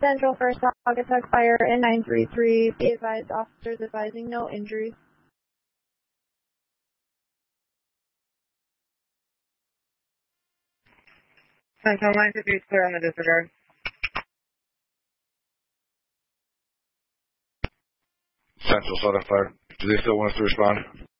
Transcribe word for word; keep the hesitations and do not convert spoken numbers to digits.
Central First Saugatuck Fire N nine three three. Be advised, officers advising no injuries. Central nine two three is clear on the disregard. Central Southern Fire. Do they still want us to respond?